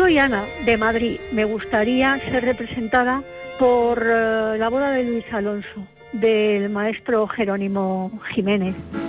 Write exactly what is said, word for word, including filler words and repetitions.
Soy Ana, de Madrid. Me gustaría ser representada por uh, la boda de Luis Alonso, del maestro Jerónimo Jiménez.